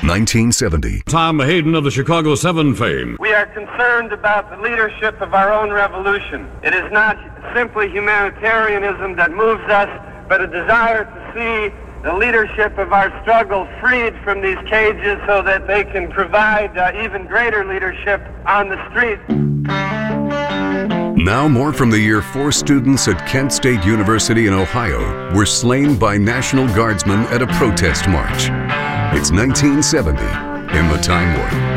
1970. Tom Hayden of the Chicago 7 fame. We are concerned about the leadership of our own revolution. It is not simply humanitarianism that moves us, but a desire to see the leadership of our struggle freed from these cages so that they can provide even greater leadership on the street. Now more from the year 4 students at Kent State University in Ohio were slain by National Guardsmen at a protest march. It's 1970 in the Time Warp.